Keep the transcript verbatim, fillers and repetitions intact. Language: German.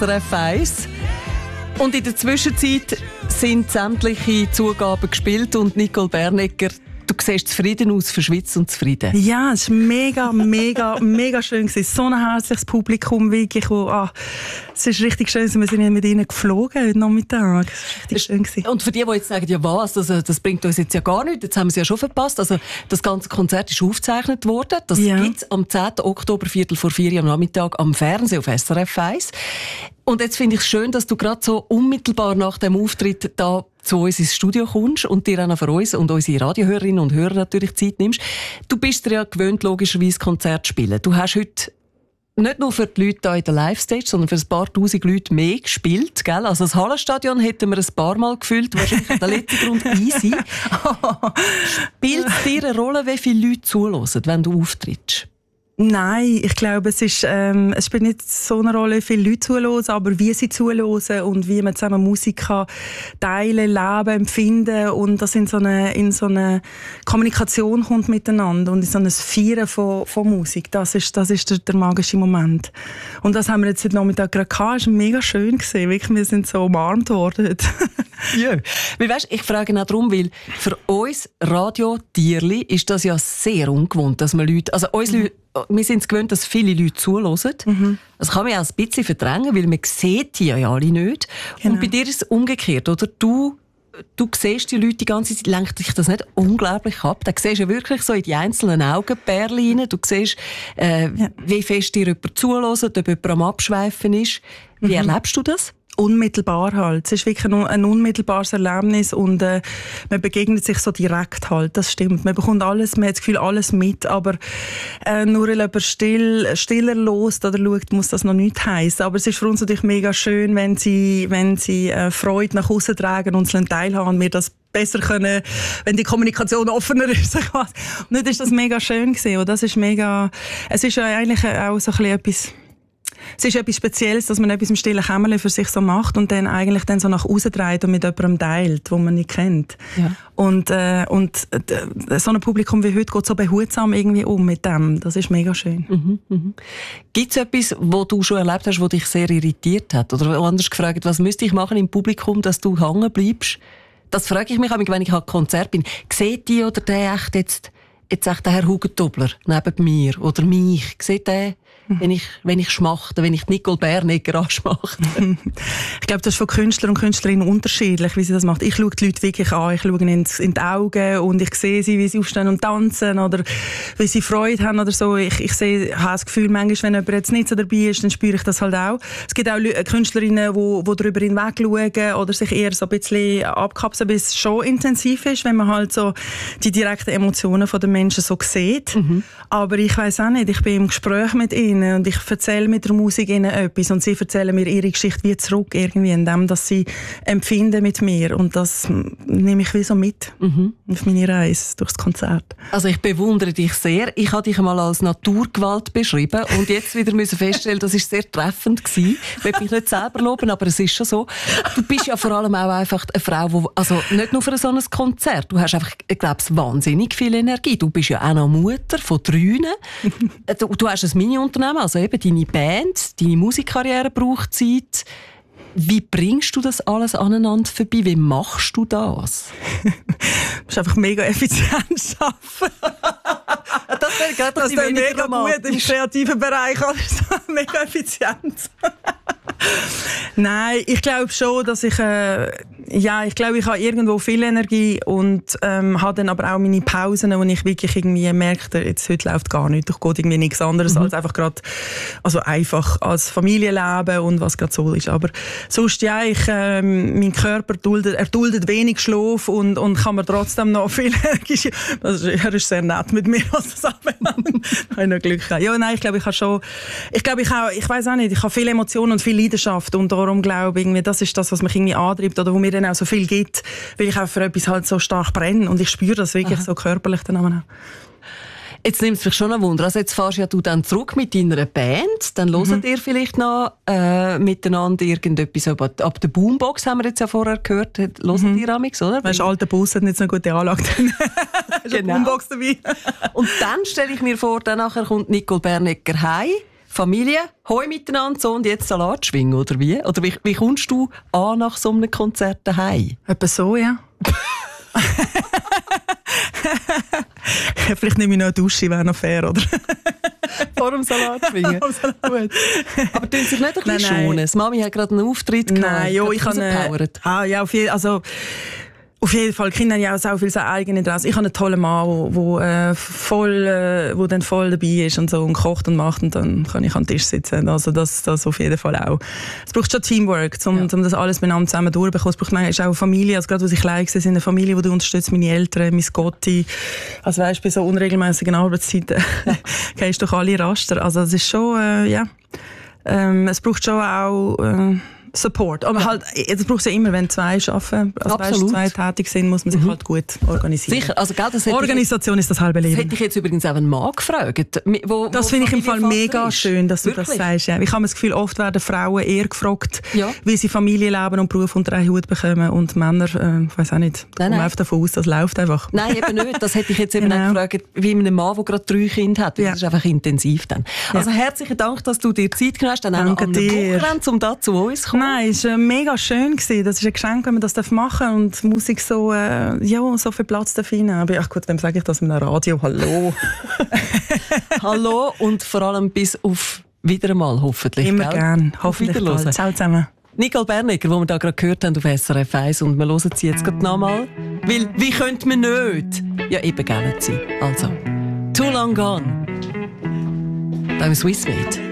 R F eins. Und in der Zwischenzeit sind sämtliche Zugaben gespielt und Nicole Bernecker, du siehst zufrieden aus, verschwitzt und zufrieden. Ja, es war mega, mega, mega schön. So ein herzliches Publikum, wirklich. Wo, ah, es ist richtig schön, wir sind mit ihnen geflogen heute Nachmittag. Es war richtig schön. Und für die, die jetzt sagen, ja was, das, das bringt uns jetzt ja gar nichts, jetzt haben wir es ja schon verpasst. Also, das ganze Konzert ist aufgezeichnet worden. Das ja. gibt es am zehnten Oktober, Viertel vor vier am Nachmittag am Fernsehen auf S R F eins. Und jetzt finde ich es schön, dass du gerade so unmittelbar nach dem Auftritt da zu uns ins Studio kommst und dir auch noch für uns und unsere Radiohörerinnen und Hörer natürlich Zeit nimmst. Du bist dir ja gewöhnt, logischerweise Konzert zu spielen. Du hast heute nicht nur für die Leute hier in der Live-Stage, sondern für ein paar tausend Leute mehr gespielt, gell? Also das Hallenstadion hätten wir ein paar Mal gefüllt, wahrscheinlich der letzte Grund easy. Spielt es dir eine Rolle, wie viele Leute zuhören, wenn du auftrittst? Nein, ich glaube, es, ist, ähm, es spielt nicht so eine Rolle, wie viele Leute zuhören, aber wie sie zuhören und wie man zusammen Musik kann teilen, leben, empfinden und das in so eine, in so eine Kommunikation kommt miteinander und in so ein Feiern von, von Musik. Das ist, das ist der, der magische Moment. Und das haben wir jetzt heute Nachmittag gerade gehabt. Es war mega schön gewesen. Wirklich, wir sind so umarmt worden heute. Ja. Weil, weißt, ich frage auch darum, weil für uns Radio-Tierli ist das ja sehr ungewohnt, dass man Leute, also uns mhm. Leute, wir sind es gewöhnt, dass viele Leute zuhören. Mhm. Das kann man auch ein bisschen verdrängen, weil man sieht die ja alle nicht. Genau. Und bei dir ist es umgekehrt, oder? Du, du siehst die Leute die ganze Zeit, lenkt dich das nicht unglaublich ab? Da siehst du ja wirklich so in die einzelnen Augenperlen rein. Du siehst, äh, ja. wie fest dir jemand zuhört, ob jemand am Abschweifen ist. Wie mhm. erlebst du das? Unmittelbar halt. Es ist wirklich ein unmittelbares Erlebnis und äh, man begegnet sich so direkt halt. Das stimmt. Man bekommt alles, man hat das Gefühl, alles mit, aber äh, nur weil jemand still, stiller lost oder schaut, muss das noch nicht heissen. Aber es ist für uns natürlich mega schön, wenn sie, wenn sie äh, Freude nach außen tragen und uns teilhaben und wir das besser können, wenn die Kommunikation offener ist. Und nicht ist das mega schön gewesen. Und das ist mega, es ist ja eigentlich auch so ein bisschen etwas, es ist etwas Spezielles, dass man etwas im stillen Kämmerlein für sich so macht und dann eigentlich dann so nach außen trägt und mit jemandem teilt, den man nicht kennt. Ja. Und, äh, und äh, so ein Publikum wie heute geht so behutsam irgendwie um mit dem. Das ist mega schön. Mhm, mhm. Gibt es etwas, was du schon erlebt hast, was dich sehr irritiert hat? Oder anders gefragt, was müsste ich machen im Publikum, dass du hängen bleibst? Das frage ich mich, wenn ich an Konzert bin. Sieht die oder der echt jetzt, jetzt echt der Herr Hugentobler neben mir oder mich? Sieht der, wenn ich, wenn ich schmachte, wenn ich Nicole Bernecker anschmachte? Ich glaube, das ist von Künstler und Künstlerinnen unterschiedlich, wie sie das macht. Ich schaue die Leute wirklich an, ich schaue ihnen in die Augen und ich sehe sie, wie sie aufstehen und tanzen oder wie sie Freude haben oder so. Ich, ich sehe, habe das Gefühl, manchmal, wenn jemand jetzt nicht so dabei ist, dann spüre ich das halt auch. Es gibt auch Künstlerinnen, die, die darüber hinweg schauen oder sich eher so ein bisschen abkapseln, bis es schon intensiv ist, wenn man halt so die direkten Emotionen der Menschen so sieht. Mhm. Aber ich weiss auch nicht, ich bin im Gespräch mit ihnen und ich erzähle mit der Musik ihnen etwas und sie erzählen mir ihre Geschichte wie zurück, irgendwie in dem, dass sie empfinden mit mir und das nehme ich wie so mit mhm. auf meine Reise durchs Konzert. Also ich bewundere dich sehr. Ich habe dich einmal als Naturgewalt beschrieben und jetzt wieder müssen feststellen, das war sehr treffend gewesen. Ich will mich nicht selber loben, aber es ist schon so. Du bist ja vor allem auch einfach eine Frau, die, also nicht nur für so ein Konzert, du hast einfach, ich glaube, wahnsinnig viel Energie. Du bist ja auch noch Mutter von drei. Du, du hast ein Mini-Unternehmen, also eben deine Band, deine Musikkarriere braucht Zeit. Wie bringst du das alles aneinander vorbei? Wie machst du das? Du musst einfach mega effizient arbeiten. Das wäre gerade das ist mega gut im kreativen Bereich. Mega effizient. Nein, ich glaube schon, dass ich äh, ja, ich glaube, ich habe irgendwo viel Energie und ähm, habe dann aber auch meine Pausen, wo ich wirklich irgendwie merke, jetzt heute läuft gar nichts, ich gehe irgendwie nichts anderes mhm. als einfach gerade, also einfach als Familienleben und was gerade so ist. Aber sonst ja, ich, ähm, mein Körper duldet, er duldet wenig Schlaf und und kann mir trotzdem noch viel Energie. Also, er ist sehr nett mit mir, was das anbelangt. habe ich noch Glück gehabt. Ja, nein, ich glaube, ich habe schon, ich glaube, ich habe, ich weiß auch nicht, ich habe viele Emotionen und viel Leidenschaft und darum glaube ich, irgendwie, das ist das, was mich irgendwie antreibt oder wo mir dann auch so viel gibt, weil ich auch für etwas halt so stark brenne und ich spüre das wirklich Aha. so körperlich dann auch. Jetzt nimmt es mich schon ein Wunder. Also jetzt fährst ja du dann zurück mit deiner Band, dann mhm. hört ihr vielleicht noch äh, miteinander irgendetwas ab, ab der Boombox, haben wir jetzt ja vorher gehört, hört mhm. ihr amix, oder? Weißt du, alter Bus hat nicht so eine gute Anlage. Ist genau. eine Boombox dabei. Und dann stelle ich mir vor, dann nachher kommt Nicole Bernecker heim Familie, hoi miteinander, so und jetzt Salat schwingen, oder wie? Oder wie, wie kommst du an nach so einem Konzert daheim? Etwa so, ja. Vielleicht nehme ich noch eine Dusche, wäre noch fair, oder? Vor dem Salat schwingen. Gut. Aber tun sich nicht ein bisschen schonen? Das Mami hat gerade einen Auftritt gehabt. Nein, jo, ich kann äh, ah, ja, auf jeden, also auf jeden Fall, die Kinder haben ja auch so viel sein eigenes Interesse. Ich habe einen tollen Mann, der äh, voll, äh, wo dann voll dabei ist und so und kocht und macht und dann kann ich am Tisch sitzen. Also das, das auf jeden Fall auch. Es braucht schon Teamwork, um, ja. um das alles miteinander zusammen durchzubekommen. Es braucht manchmal auch eine Familie, also gerade, als ich klein war, eine Familie, die du unterstützt, meine Eltern, mein Gotti. Also weißt, bei so unregelmäßigen Arbeitszeiten gehst du durch alle Raster. Also es ist schon, äh, ja, ähm, es braucht schon auch äh, Support. Aber ja. halt, das braucht es ja immer, wenn zwei arbeiten, also weißt, zwei tätig sind, muss man sich mhm. halt gut organisieren. Sicher, also gell, das Organisation ich, ist das halbe Leben. Das hätte ich jetzt übrigens auch einen Mann gefragt. Wo, das finde ich im Fall mega ist. schön, dass du Wirklich? das sagst. Ja. Ich habe das Gefühl, oft werden Frauen eher gefragt, ja. wie sie Familienleben und Beruf unter einen Hut bekommen und Männer, äh, ich weiß auch nicht, kommen einfach davon aus, das läuft einfach. Nein, eben nicht. Das hätte ich jetzt eben genau. auch gefragt, wie einem Mann, der gerade drei Kinder hat. Das ja. ist einfach intensiv dann. Also ja. herzlichen Dank, dass du dir Zeit genommen hast, dann Danke auch an dir. Wochenende, um da zu uns zu kommen. Nein, es war mega schön gewesen. Das ist ein Geschenk, wenn man das machen darf und Musik so, äh, ja, so viel Platz darf rein. Aber ach gut, wem sage ich das in einem Radio? Hallo. Hallo und vor allem bis auf wieder einmal, hoffentlich. Immer gern. Hoffentlich bald. Ciao zusammen. Nicole Bernecker, die wir da gerade gehört haben auf S R F eins und wir hören sie jetzt gerade nochmal. Weil, wie könnte man nicht? Ja, eben gerne sie. Also, Too Long Gone. Da im Swissmade.